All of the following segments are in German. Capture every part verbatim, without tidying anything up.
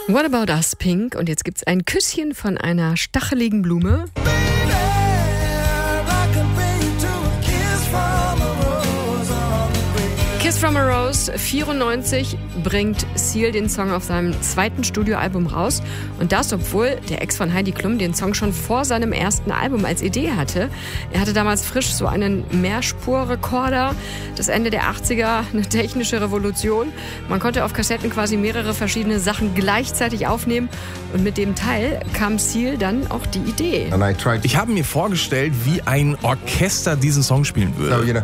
What About Us, Pink. Und jetzt gibt's ein Küsschen von einer stacheligen Blume. Kiss from a Rose, vierundneunzig, bringt Seal den Song auf seinem zweiten Studioalbum raus. Und das, obwohl der Ex von Heidi Klum den Song schon vor seinem ersten Album als Idee hatte. Er hatte damals frisch so einen Mehrspurrekorder. Das Ende der achtziger, eine technische Revolution. Man konnte auf Kassetten quasi mehrere verschiedene Sachen gleichzeitig aufnehmen. Und mit dem Teil kam Seal dann auch die Idee. Ich habe mir vorgestellt, wie ein Orchester diesen Song spielen würde.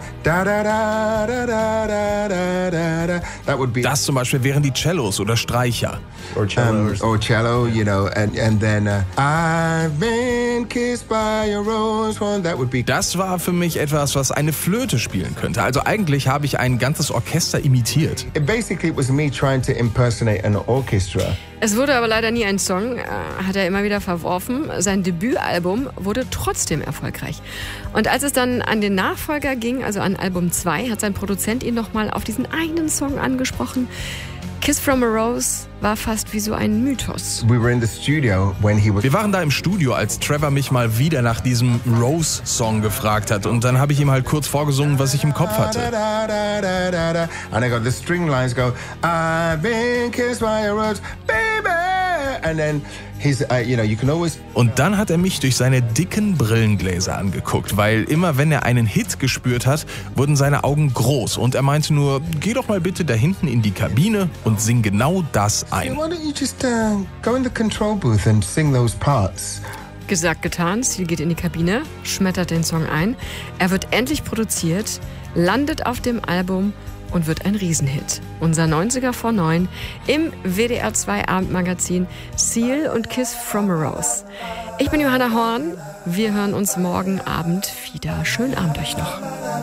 Das zum Beispiel wären die Cellos oder Streicher. Or cello, um, or cello, you know, and and then uh, I've been kissed by a rose. Well, that would be. Das war für mich etwas, was eine Flöte spielen könnte. Also eigentlich habe ich ein ganzes Orchester imitiert. It basically it was me trying to impersonate an orchestra. Es wurde aber leider nie ein Song, äh, hat er immer wieder verworfen. Sein Debütalbum wurde trotzdem erfolgreich. Und als es dann an den Nachfolger ging, also an Album zwei, hat sein Produzent ihn nochmal auf diesen einen Song angesprochen. Kiss from a Rose war fast wie so ein Mythos. We were in the studio when he was Wir waren da im Studio, als Trevor mich mal wieder nach diesem Rose-Song gefragt hat. Und dann habe ich ihm halt kurz vorgesungen, was ich im Kopf hatte. And I got the string lines go, I've been kissed by a rose, baby. And then he's, uh, you know, you can always. Und dann hat er mich durch seine dicken Brillengläser angeguckt, weil immer wenn er einen Hit gespürt hat, wurden seine Augen groß. Und er meinte nur, geh doch mal bitte da hinten in die Kabine und sing genau das ein. Why don't you just uh, go in the control booth and sing those parts? Gesagt, getan. Seal geht in die Kabine, schmettert den Song ein. Er wird endlich produziert, landet auf dem Album und wird ein Riesenhit. Unser neunziger vor neun im W D R zwei Abendmagazin Seal und Kiss from a Rose. Ich bin Johanna Horn. Wir hören uns morgen Abend wieder. Schönen Abend euch noch.